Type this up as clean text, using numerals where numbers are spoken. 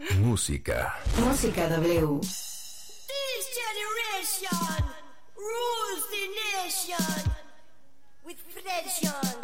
Música. Música W. This generation rules the nation.